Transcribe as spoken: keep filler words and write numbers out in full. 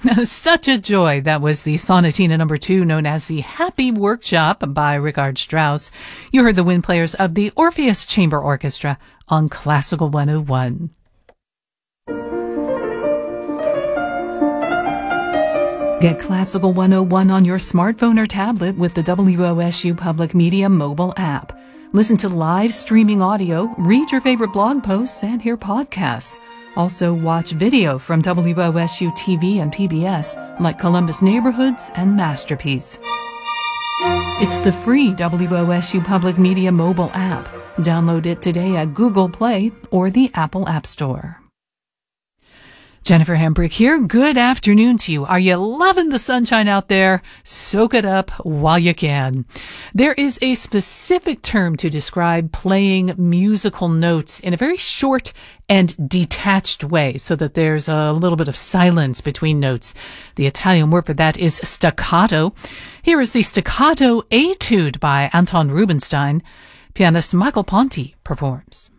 Such a joy. That was the sonatina number two, known as the Happy Workshop by Richard Strauss. You heard the wind players of the Orpheus Chamber Orchestra on Classical one oh one. Get Classical one oh one on your smartphone or tablet with the W O S U Public Media mobile app. Listen to live streaming audio, read your favorite blog posts, and hear podcasts. Also, watch video from W O S U T V and P B S, like Columbus Neighborhoods and Masterpiece. It's the free W O S U Public Media mobile app. Download it today at Google Play or the Apple App Store. Jennifer Hambrick here. Good afternoon to you. Are you loving the sunshine out there? Soak it up while you can. There is a specific term to describe playing musical notes in a very short and detached way so that there's a little bit of silence between notes. The Italian word for that is staccato. Here is the Staccato Etude by Anton Rubinstein. Pianist Michael Ponti performs.